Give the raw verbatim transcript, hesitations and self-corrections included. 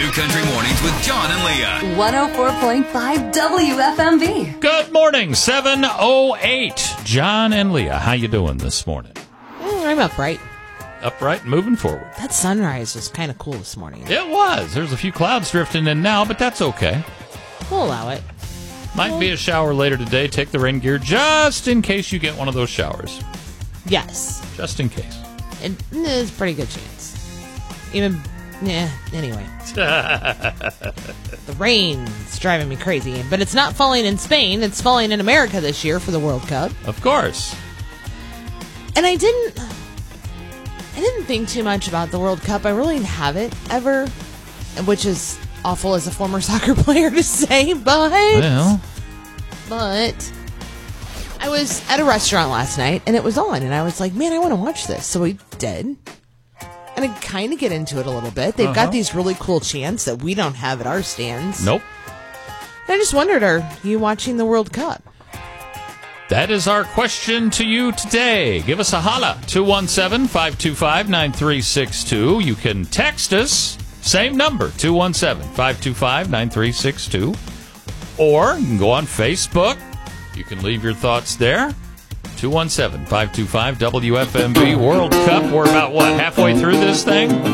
New Country Mornings with John and Leah. one oh four point five W F M V. Good morning, seven oh eight. John and Leah, how you doing this morning? Mm, I'm upright. Upright and moving forward. That sunrise was kind of cool this morning. It was. There's a few clouds drifting in now, but that's okay. We'll allow it. Might be a shower later today. Take the rain gear just in case you get one of those showers. Yes. Just in case. And there's a pretty good chance. Even, yeah, anyway. The rain's driving me crazy. But it's not falling in Spain. It's falling in America this year for the World Cup. Of course. And I didn't, I didn't think too much about the World Cup. I really haven't ever, which is awful as a former soccer player to say, but, Well. but I was at a restaurant last night and it was on and I was like, man, I want to watch this. So we did. And I kind of get into it a little bit. They've Uh-huh. got these really cool chants that we don't have at our stands. Nope. And I just wondered, are you watching the World Cup? That is our question to you today. Give us a holla. two one seven, five two five, nine three six two. You can text us. Same number, two one seven, five two five, nine three six two. Or you can go on Facebook. You can leave your thoughts there. two one seven, five two five, W F M V World Cup. We're about, what, halfway through this thing?